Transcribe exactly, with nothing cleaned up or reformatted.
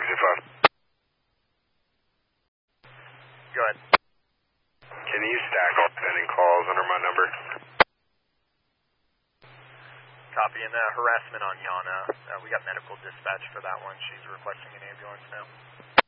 two five. Go ahead. Can you stack all pending calls under my number? Copy. And uh, harassment on Yana. Uh, we got medical dispatch for that one. She's requesting an ambulance now.